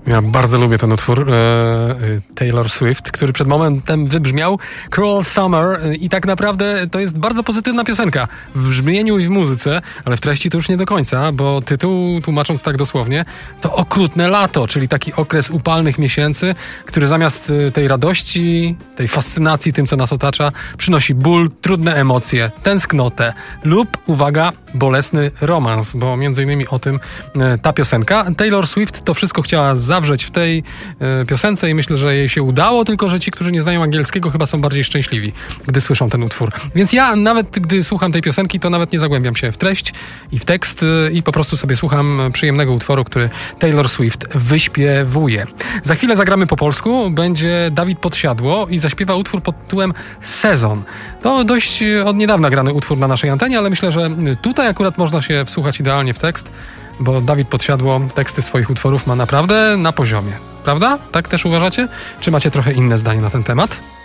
Ja bardzo lubię ten utwór Taylor Swift, który przed momentem wybrzmiał, Cruel Summer, i tak naprawdę to jest bardzo pozytywna piosenka w brzmieniu i w muzyce, ale w treści to już nie do końca, bo tytuł, tłumacząc tak dosłownie, to okrutne lato, czyli taki okres upalnych miesięcy, który zamiast tej radości, tej fascynacji tym, co nas otacza, przynosi ból, trudne emocje, tęsknotę lub, uwaga, bolesny romans, bo między innymi o tym ta piosenka. Taylor Swift to wszystko chciała zawrzeć w tej piosence i myślę, że jej się udało, tylko że ci, którzy nie znają angielskiego, chyba są bardziej szczęśliwi, gdy słyszą ten utwór. Więc ja nawet, gdy słucham tej piosenki, to nawet nie zagłębiam się w treść i w tekst i po prostu sobie słucham przyjemnego utworu, który Taylor Swift wyśpiewuje. Za chwilę zagramy po polsku, będzie Dawid Podsiadło i zaśpiewa utwór pod tytułem Sezon. To dość od niedawna grany utwór na naszej antenie, ale myślę, że tutaj akurat można się wsłuchać idealnie w tekst, bo Dawid Podsiadło teksty swoich utworów ma naprawdę na poziomie. Prawda? Tak też uważacie? Czy macie trochę inne zdanie na ten temat?